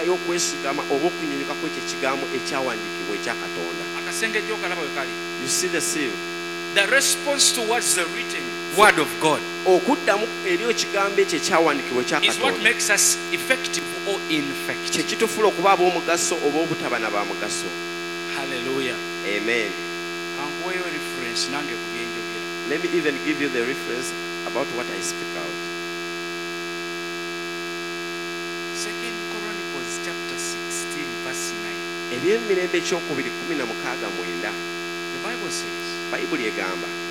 y'okwesigama oba okunyunyuka kw'ekyo ekigambo ekyawandiikibwa ekya Katonda. Akasengejja okalaba we kali. You see the seal? The response towards the written word of God Okuddamu eri ekigambo ekyo ekyawandiikibwa ekya is what Katonda makes us effective or ineffective. kye kitufuula okuba ab'omugaso oba obutaba na bamugaso. Hallelujah. Amen. Kankuweeyo reference nange ku byenjogera. Let me even give you the reference about what I speak out. 2 Chronicles chapter 16 verse 9. Eby'emirembe ekyokubiri 16:9. The Bible says, Bayibuli egamba